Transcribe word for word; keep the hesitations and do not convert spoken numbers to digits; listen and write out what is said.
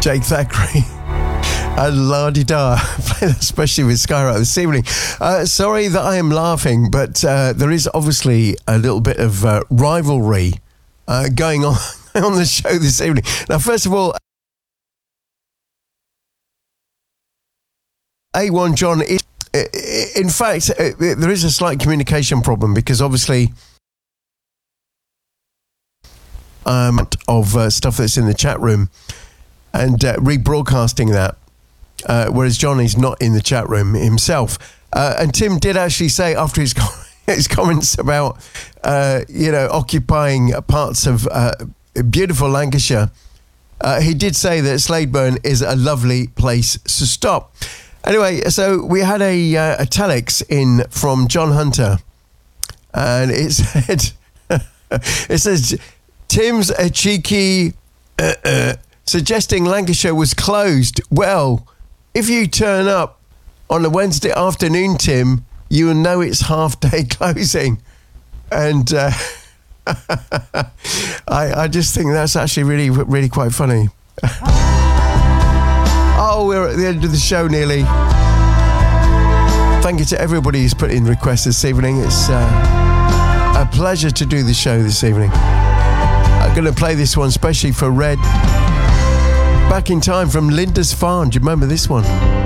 Jake Thackeray and La-di-da, especially with Skyrock this evening. Uh, sorry that I am laughing, but uh, there is obviously a little bit of uh, rivalry uh, going on on the show this evening. Now, first of all, A one John is, in fact, there is a slight communication problem because obviously um, of uh, stuff that's in the chat room and uh, rebroadcasting that, uh, whereas John is not in the chat room himself. Uh, and Tim did actually say after his his comments about uh, you know occupying parts of uh, beautiful Lancashire, uh, he did say that Sladeburn is a lovely place to stop. Anyway, so we had a, uh, a telex in from John Hunter, and it said, it says, Tim's a cheeky, uh, uh, suggesting Lancashire was closed. Well, if you turn up on a Wednesday afternoon, Tim, you will know it's half-day closing. And uh, I, I just think that's actually really, really quite funny. Oh, we're at the end of the show nearly. Thank you to everybody who's put in requests this evening. It's uh, a pleasure to do the show this evening. I'm going to play this one especially for Red. Back in Time from Linda's Farm. Do you remember this one?